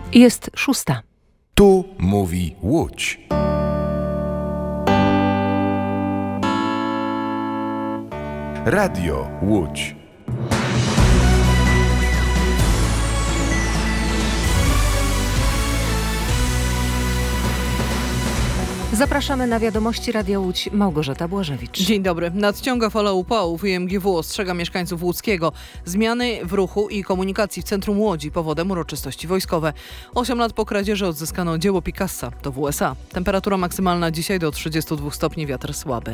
Jest 6. Tu mówi Łódź. Radio Łódź. Zapraszamy na wiadomości Radia Łódź. Małgorzata Błażewicz. Dzień dobry. Nadciąga fala upałów. IMGW ostrzega mieszkańców łódzkiego. Zmiany w ruchu i komunikacji w centrum Łodzi powodem uroczystości wojskowe. 8 lat po kradzieży odzyskano dzieło Picassa. To w USA. Temperatura maksymalna dzisiaj do 32 stopni, wiatr słaby.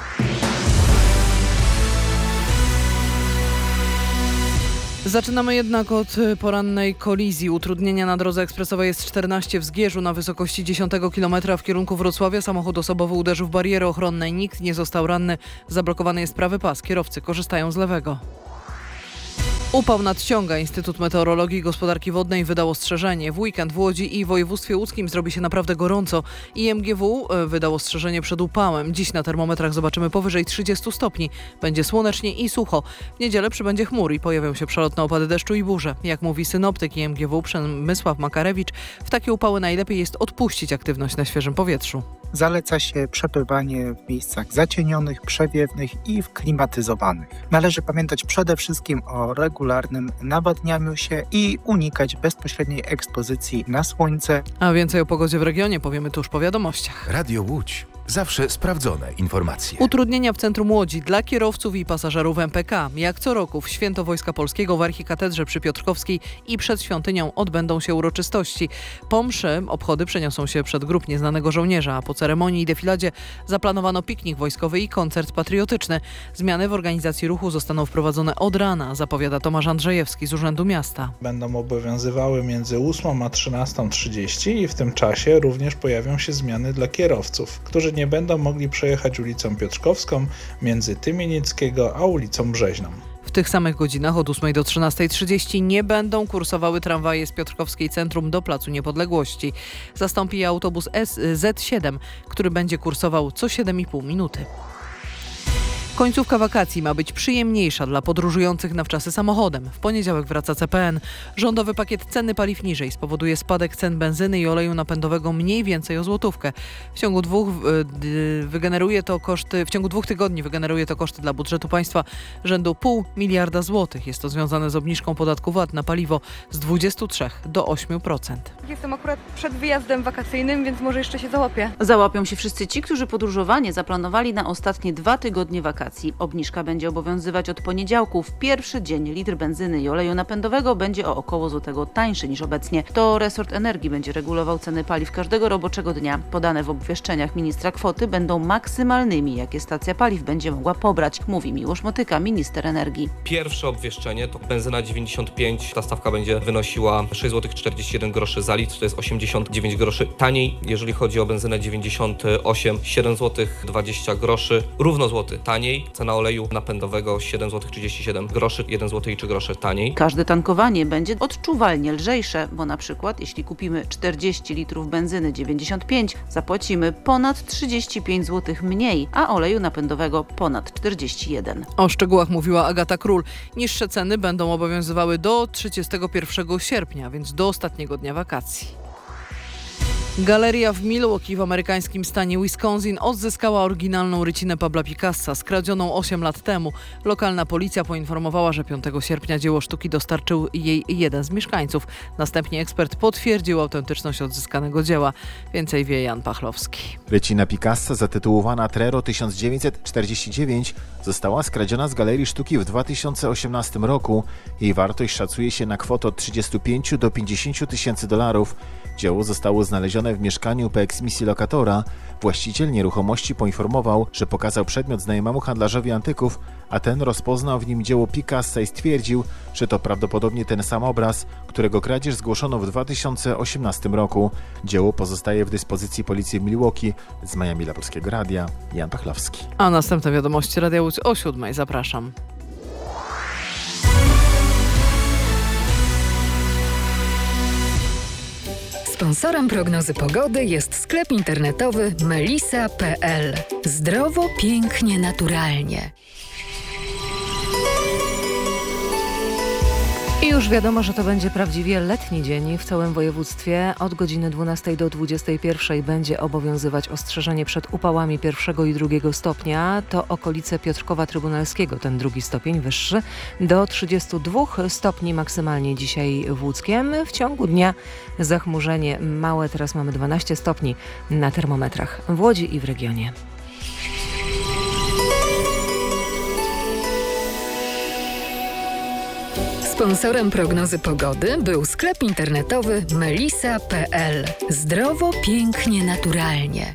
Zaczynamy jednak od porannej kolizji. Utrudnienia na drodze ekspresowej jest 14 w Zgierzu na wysokości 10 km w kierunku Wrocławia. Samochód osobowy uderzył w bariery ochronne. Nikt nie został ranny. Zablokowany jest prawy pas. Kierowcy korzystają z lewego. Upał nadciąga. Instytut Meteorologii i Gospodarki Wodnej wydał ostrzeżenie. W weekend w Łodzi i województwie łódzkim zrobi się naprawdę gorąco. IMGW wydał ostrzeżenie przed upałem. Dziś na termometrach zobaczymy powyżej 30 stopni. Będzie słonecznie i sucho. W niedzielę przybędzie chmur i pojawią się przelotne opady deszczu i burze. Jak mówi synoptyk IMGW Przemysław Makarewicz, w takie upały najlepiej jest odpuścić aktywność na świeżym powietrzu. Zaleca się przebywanie w miejscach zacienionych, przewiewnych i klimatyzowanych. Należy pamiętać przede wszystkim o regularnym nawadnianiu się i unikać bezpośredniej ekspozycji na słońce. A więcej o pogodzie w regionie powiemy tuż po wiadomościach. Radio Łódź. Zawsze sprawdzone informacje. Utrudnienia w centrum Łodzi dla kierowców i pasażerów MPK. Jak co roku w Święto Wojska Polskiego w Archikatedrze przy Piotrkowskiej i przed świątynią odbędą się uroczystości. Po mszy obchody przeniosą się przed grób Nieznanego Żołnierza, a po ceremonii i defiladzie zaplanowano piknik wojskowy i koncert patriotyczny. Zmiany w organizacji ruchu zostaną wprowadzone od rana, zapowiada Tomasz Andrzejewski z Urzędu Miasta. Będą obowiązywały między 8 a 13:30 i w tym czasie również pojawią się zmiany dla kierowców, którzy nie będą mogli przejechać ulicą Piotrkowską między Tymienieckiego a ulicą Brzeźną. W tych samych godzinach od 8 do 13:30 nie będą kursowały tramwaje z Piotrkowskiej Centrum do Placu Niepodległości. Zastąpi je autobus Z7, który będzie kursował co 7,5 minuty. Końcówka wakacji ma być przyjemniejsza dla podróżujących na wczasy samochodem. W poniedziałek wraca CPN. Rządowy pakiet ceny paliw niżej spowoduje spadek cen benzyny i oleju napędowego mniej więcej o złotówkę. W ciągu 2 tygodni wygeneruje to koszty dla budżetu państwa rzędu 0,5 miliarda złotych. Jest to związane z obniżką podatku VAT na paliwo z 23 do 8%. Jestem akurat przed wyjazdem wakacyjnym, więc może jeszcze się załapię. Załapią się wszyscy ci, którzy podróżowanie zaplanowali na ostatnie 2 tygodnie wakacji. Obniżka będzie obowiązywać od poniedziałku. W pierwszy dzień litr benzyny i oleju napędowego będzie o około złotego tańszy niż obecnie. To resort energii będzie regulował ceny paliw każdego roboczego dnia. Podane w obwieszczeniach ministra kwoty będą maksymalnymi, jakie stacja paliw będzie mogła pobrać, mówi Miłosz Motyka, minister energii. Pierwsze obwieszczenie to benzyna 95, ta stawka będzie wynosiła 6,41 zł za litr, to jest 89 groszy taniej. Jeżeli chodzi o benzynę 98, 7,20 zł, równo złoty taniej. Cena oleju napędowego 7,37 zł, 1,03 zł taniej. Każde tankowanie będzie odczuwalnie lżejsze, bo na przykład jeśli kupimy 40 litrów benzyny 95, zapłacimy ponad 35 zł mniej, a oleju napędowego ponad 41. O szczegółach mówiła Agata Król. Niższe ceny będą obowiązywały do 31 sierpnia, więc do ostatniego dnia wakacji. Galeria w Milwaukee w amerykańskim stanie Wisconsin odzyskała oryginalną rycinę Pabla Picassa, skradzioną 8 lat temu. Lokalna policja poinformowała, że 5 sierpnia dzieło sztuki dostarczył jej jeden z mieszkańców. Następnie ekspert potwierdził autentyczność odzyskanego dzieła. Więcej wie Jan Pachlowski. Rycina Picassa, zatytułowana Trero 1949, została skradziona z Galerii Sztuki w 2018 roku. Jej wartość szacuje się na kwotę od 35 do 50 tysięcy dolarów. Dzieło zostało znalezione w mieszkaniu po eksmisji lokatora. Właściciel nieruchomości poinformował, że pokazał przedmiot znajomemu handlarzowi antyków, a ten rozpoznał w nim dzieło Picassa i stwierdził, że to prawdopodobnie ten sam obraz, którego kradzież zgłoszono w 2018 roku. Dzieło pozostaje w dyspozycji policji w Milwaukee. Z Miami dla Polskiego Radia, Jan Pachlowski. A następne wiadomości Radia Łódź o 7:00. Zapraszam. Sponsorem prognozy pogody jest sklep internetowy melisa.pl. Zdrowo, pięknie, naturalnie. I już wiadomo, że to będzie prawdziwie letni dzień w całym województwie. Od godziny 12 do 21 będzie obowiązywać ostrzeżenie przed upałami 1. i 2 stopnia. To okolice Piotrkowa Trybunalskiego, ten 2 stopień wyższy. Do 32 stopni maksymalnie dzisiaj w Łódzkiem. W ciągu dnia zachmurzenie małe, teraz mamy 12 stopni na termometrach w Łodzi i w regionie. Sponsorem prognozy pogody był sklep internetowy melisa.pl. Zdrowo, pięknie, naturalnie.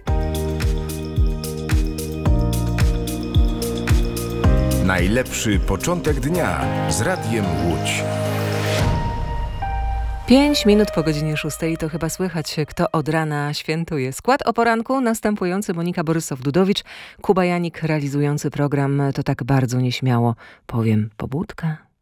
Najlepszy początek dnia z Radiem Łódź. 5 minut po godzinie 6 to chyba słychać, kto od rana świętuje. Skład o poranku następujący: Monika Borysow-Dudowicz, Kuba Janik realizujący program. To tak bardzo nieśmiało powiem, pobudka.